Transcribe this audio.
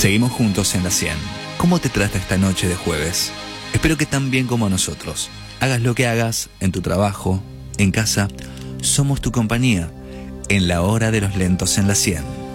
Seguimos juntos en la 100. ¿Cómo te trata esta noche de jueves? Espero que tan bien como nosotros. Hagas lo que hagas, en tu trabajo, en casa, somos tu compañía, en la hora de los lentos en la 100.